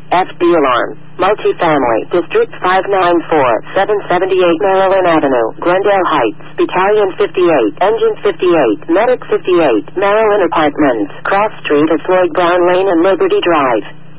FB alarm. Multifamily. District 594, 778 Maryland Avenue, Glendale Heights. Battalion 58, Engine 58, Medic 58, Maryland Apartments. Cross Street at Floyd Brown Lane and Liberty Drive.